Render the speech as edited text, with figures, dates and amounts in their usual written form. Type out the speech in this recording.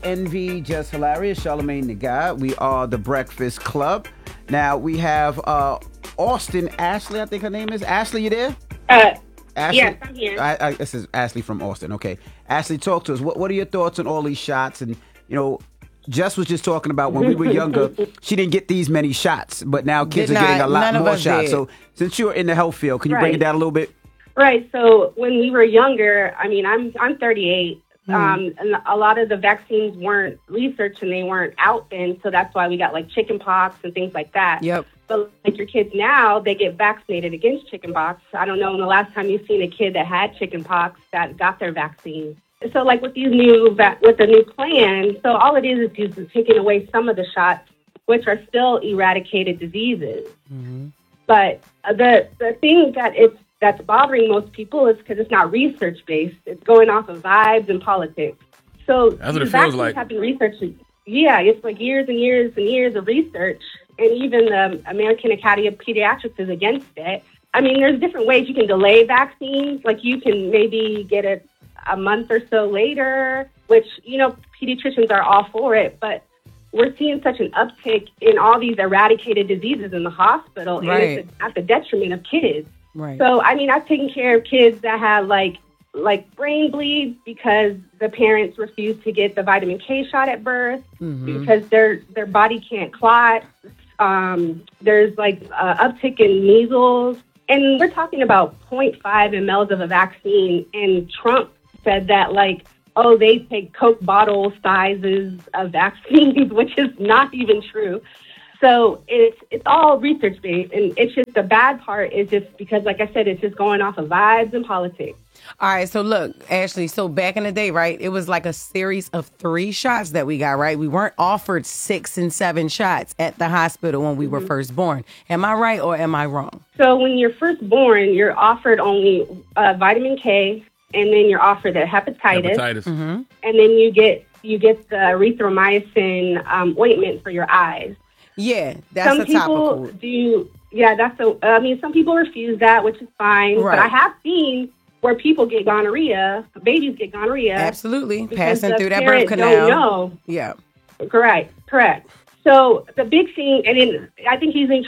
Envy, Just Hilarious, Charlamagne the Guy. We are the Breakfast Club. Now we have Austin Ashley, I think her name is. Ashley, you there? Ashley? Yes, I'm here. This is Ashley from Austin. Okay. Ashley, talk to us. What are your thoughts on all these shots? And, Jess was just talking about when we were younger, she didn't get these many shots, but now kids are getting a lot more shots. So since you're in the health field, can you break it down a little bit? Right. So when we were younger, I mean, I'm 38. And a lot of the vaccines weren't researched and they weren't out then. So that's why we got like chicken pox and things like that. Yep. But like your kids now, they get vaccinated against chicken pox. I don't know when the last time you've seen a kid that had chicken pox that got their vaccine. So like with these with the new plan, so all it is just taking away some of the shots, which are still eradicated diseases. Mm-hmm. But the thing that's bothering most people is because it's not research based. It's going off of vibes and politics. So that's what it feels like. Have been researched. Yeah, it's like years and years and years of research, and even the American Academy of Pediatrics is against it. I mean, there's different ways you can delay vaccines. Like you can maybe get it a month or so later, which, pediatricians are all for it. But we're seeing such an uptick in all these eradicated diseases in the hospital, right, and it's at the detriment of kids. Right. So, I mean, I've taken care of kids that have like brain bleeds because the parents refuse to get the vitamin K shot at birth because their body can't clot. There's like uptick in measles. And we're talking about 0.5 mLs of a vaccine. And Trump said that they take Coke bottle sizes of vaccines, which is not even true. So it's all research based, and it's just the bad part is just because, like I said, it's just going off of vibes and politics. All right, so look, Ashley, so back in the day, right, it was like a series of 3 shots that we got, right? We weren't offered 6 and 7 shots at the hospital when we were first born. Am I right or am I wrong? So when you're first born, you're offered only vitamin K, and then you're offered the hepatitis. And then you get the erythromycin ointment for your eyes. Yeah, that's a topical. Some people refuse that, which is fine. Right. But I have seen where people get gonorrhea, babies get gonorrhea. Absolutely. Passing through that birth canal. Don't know. Yeah. Correct. So the big thing, and then I think he's in